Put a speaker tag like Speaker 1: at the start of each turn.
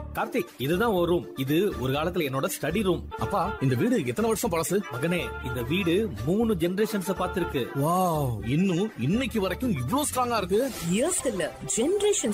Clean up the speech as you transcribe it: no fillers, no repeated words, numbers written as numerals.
Speaker 1: கார்த்திக், இதுதான் ஒரு ரூம். இது ஒரு காலத்துல என்னோட ஸ்டடி ரூம்.
Speaker 2: அப்பா, இந்த வீடு எத்தனை வருஷம் பழசு?
Speaker 1: மகனே, இந்த வீடு 3 ஜெனரேஷன்ஸ் பார்த்திருக்கு.
Speaker 2: வாவ், இன்னும் இன்னைக்கு வரைக்கும் இவ்ளோ ஸ்ட்ராங்கா இருக்கு.
Speaker 3: இயர்ஸ் இல்ல, ஜெனரேஷன்ஸ்